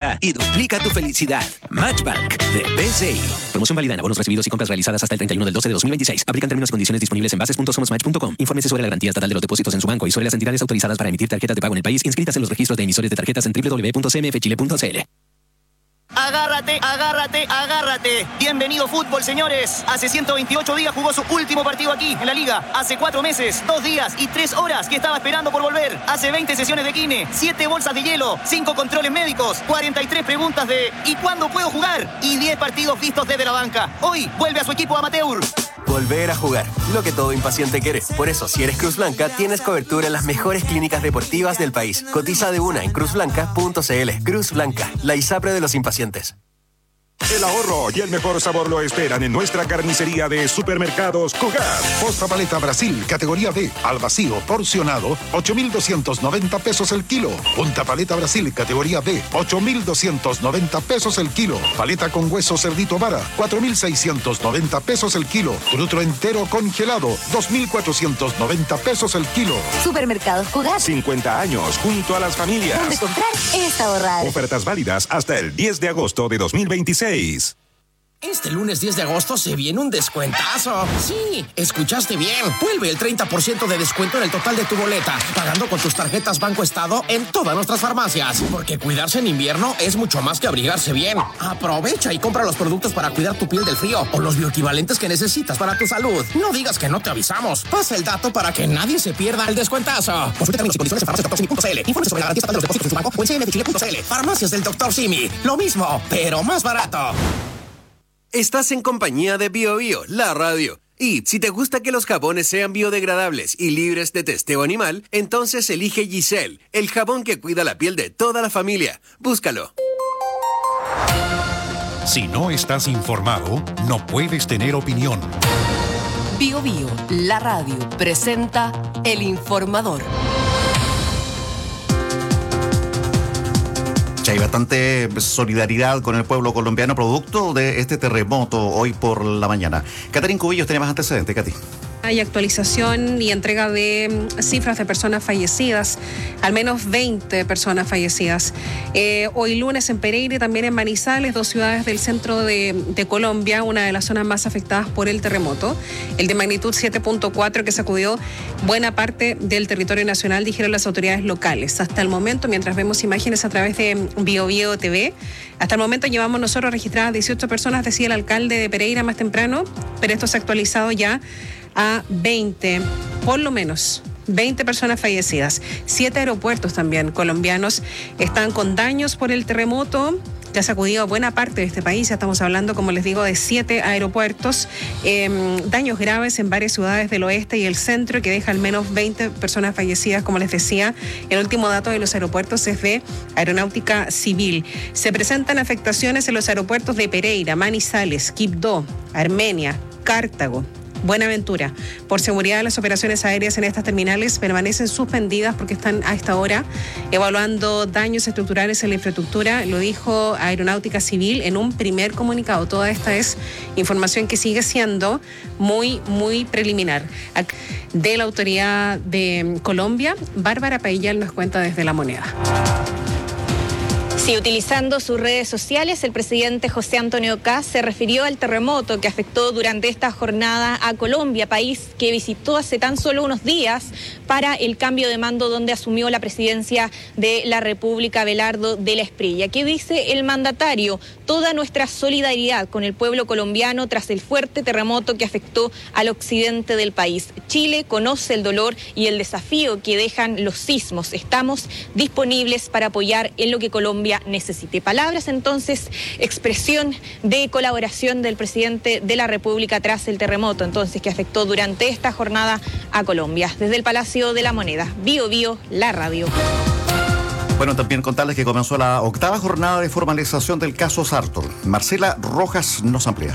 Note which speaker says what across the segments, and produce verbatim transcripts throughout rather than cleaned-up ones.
Speaker 1: Banca y duplica tu felicidad. Matchbank de B C I. Promoción válida en abonos recibidos y compras realizadas hasta el treinta y uno del doce de dos mil veintiséis. Aplican términos y condiciones disponibles en bases punto somos match punto com. Infórmese sobre la garantía estatal de los depósitos en su banco y sobre las entidades autorizadas para emitir tarjetas de pago en el país inscritas en los registros de emisores de tarjetas en doble u doble u doble u punto c m f chile punto c l.
Speaker 2: Agárrate, agárrate, agárrate. Bienvenido fútbol, señores. Hace ciento veintiocho días jugó su último partido aquí, en la Liga. Hace cuatro meses, dos días y tres horas que estaba esperando por volver. Hace veinte sesiones de kine, siete bolsas de hielo, cinco controles médicos, cuarenta y tres preguntas de ¿y cuándo puedo jugar? Y diez partidos vistos desde la banca. Hoy vuelve a su equipo amateur.
Speaker 3: Volver a jugar, lo que todo impaciente quiere. Por eso, si eres Cruz Blanca, tienes cobertura en las mejores clínicas deportivas del país. Cotiza de una en cruz blanca punto c l. Cruz Blanca, la ISAPRE de los impacientes.
Speaker 4: El ahorro y el mejor sabor lo esperan en nuestra carnicería de supermercados Cugat.
Speaker 5: Posta paleta Brasil, categoría B, al vacío, porcionado, ocho mil doscientos noventa pesos el kilo. Punta paleta Brasil, categoría B, ocho mil doscientos noventa pesos el kilo. Paleta con hueso cerdito vara, cuatro mil seiscientos noventa pesos el kilo. Trutro entero congelado, dos mil cuatrocientos noventa pesos el kilo.
Speaker 6: Supermercados Cugat.
Speaker 4: cincuenta años junto a las familias.
Speaker 6: Donde comprar es ahorrar.
Speaker 4: Ofertas válidas hasta el diez de agosto de dos mil veintiséis.
Speaker 7: Este lunes diez de agosto se viene un descuentazo. Sí, escuchaste bien. Vuelve el treinta por ciento de descuento en el total de tu boleta, pagando con tus tarjetas Banco Estado en todas nuestras farmacias. Porque cuidarse en invierno es mucho más que abrigarse bien. Aprovecha y compra los productos para cuidar tu piel del frío o los bioequivalentes que necesitas para tu salud. No digas que no te avisamos. Pasa el dato para que nadie se pierda el descuentazo. Consulta términos y condiciones en farmacias doctor simi punto c l. Informe sobre la garantía estatal de los depósitos en su banco o en c m f chile punto c l. Farmacias del doctor Simi. Lo mismo, pero más barato.
Speaker 3: Estás en compañía de Bio Bio, la radio. Y si te gusta que los jabones sean biodegradables y libres de testeo animal, entonces elige Giselle, el jabón que cuida la piel de toda la familia. Búscalo.
Speaker 8: Si no estás informado, no puedes tener opinión.
Speaker 9: Bio Bio, la radio, presenta El Informador.
Speaker 10: Hay bastante solidaridad con el pueblo colombiano producto de este terremoto hoy por la mañana. Caterín Cubillos tiene más antecedentes, Katy.
Speaker 11: Hay actualización y entrega de cifras de personas fallecidas, al menos veinte personas fallecidas. Eh, hoy lunes en Pereira y también en Manizales, dos ciudades del centro de, de Colombia, una de las zonas más afectadas por el terremoto, el de magnitud siete punto cuatro que sacudió buena parte del territorio nacional, dijeron las autoridades locales. Hasta el momento, mientras vemos imágenes a través de Bio Bio T V, hasta el momento llevamos nosotros registradas dieciocho personas, decía el alcalde de Pereira más temprano, pero esto se ha actualizado ya a veinte, por lo menos veinte personas fallecidas. Siete aeropuertos también colombianos están con daños por el terremoto que ha sacudido buena parte de este país. Ya estamos hablando, como les digo, de siete aeropuertos, eh, daños graves en varias ciudades del oeste y el centro, que deja al menos veinte personas fallecidas, como les decía. El último dato de los aeropuertos es de Aeronáutica Civil. Se presentan afectaciones en los aeropuertos de Pereira, Manizales, Quibdó, Armenia, Cartago, Buenaventura. Por seguridad, las operaciones aéreas en estas terminales permanecen suspendidas porque están a esta hora evaluando daños estructurales en la infraestructura, lo dijo Aeronáutica Civil en un primer comunicado. Toda esta es información que sigue siendo muy, muy preliminar. De la autoridad de Colombia, Bárbara Paillal nos cuenta desde La Moneda.
Speaker 12: Sí, utilizando sus redes sociales, el presidente José Antonio Kast se refirió al terremoto que afectó durante esta jornada a Colombia, país que visitó hace tan solo unos días para el cambio de mando donde asumió la presidencia de la República Abelardo de la Espriella. ¿Qué dice el mandatario? Toda nuestra solidaridad con el pueblo colombiano tras el fuerte terremoto que afectó al occidente del país. Chile conoce el dolor y el desafío que dejan los sismos. Estamos disponibles para apoyar en lo que Colombia necesite. Palabras entonces, expresión de colaboración del presidente de la República tras el terremoto entonces que afectó durante esta jornada a Colombia. Desde el Palacio de la Moneda, Bio Bio, la radio.
Speaker 10: Bueno, también contarles que comenzó la octava jornada de formalización del caso Sartor. Marcela Rojas nos amplía.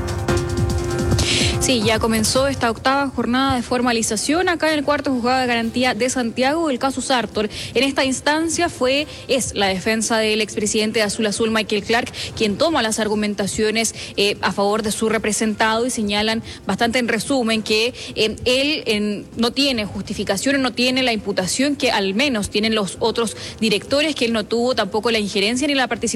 Speaker 13: Sí, ya comenzó esta octava jornada de formalización acá en el cuarto juzgado de garantía de Santiago del caso Sartor. En esta instancia fue, es la defensa del expresidente de Azul Azul, Michael Clark, quien toma las argumentaciones eh, a favor de su representado y señalan bastante en resumen que eh, él eh, no tiene justificaciones, no tiene la imputación que al menos tienen los otros directores, que él no tuvo tampoco la injerencia ni la participación